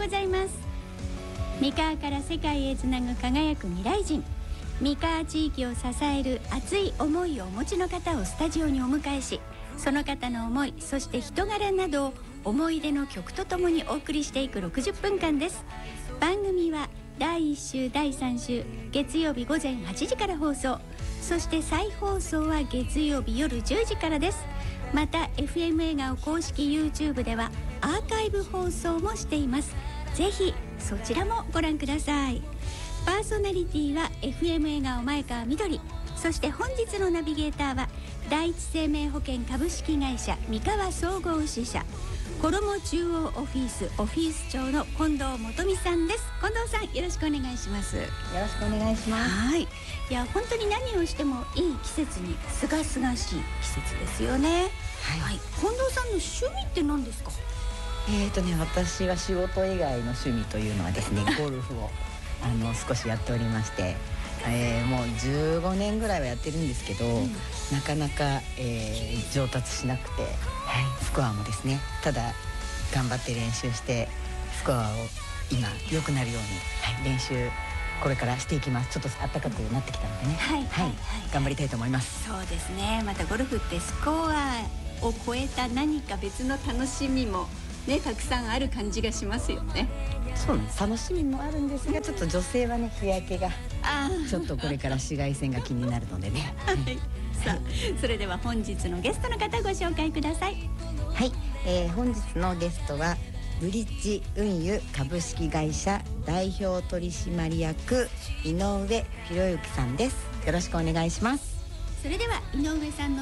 ございます。三河から世界へつなぐ輝く未来人、三河地域を支える熱い思いをお持ちの方をスタジオにお迎えし、その方の思い、そして人柄などを思い出の曲とともにお送りしていく60分間です。番組は第1週第3週月曜日午前8時から放送、そして再放送は月曜日夜10時からです。また FM 映画を公式 YouTube ではアーカイブ放送もしています。ぜひそちらもご覧ください。パーソナリティは FM 映画を前川みどり、そして本日のナビゲーターは第一生命保険株式会社三河総合支社衣中央オフィス長の近藤元美さんです。近藤さん、よろしくお願いします。 よろしくお願いします。 はい、いや本当に何をしてもいい季節にすがすがしい季節ですよね。はい、近藤さんの趣味って何ですか？ 私は仕事以外の趣味というのはですねゴルフを少しやっておりまして、もう15年ぐらいはやってるんですけど、なかなか、上達しなくて、スコアもですね、ただ頑張って練習してスコアを今良くなるように、練習これからしていきます。ちょっと暖かくなってきたのでね、頑張りたいと思います。 そうですね。またゴルフってスコアを超えた何か別の楽しみもね、たくさんある感じがしますよね。 そうなんです。楽しみもあるんですが、ちょっと女性はね、日焼けがちょっとこれから紫外線が気になるのでね。 さあ、それでは本日のゲストの方ご紹介ください。 はい、本日のゲストはブリッジ運輸株式会社代表取締役井上博之さんです。よろしくお願いします。 それでは井上さんの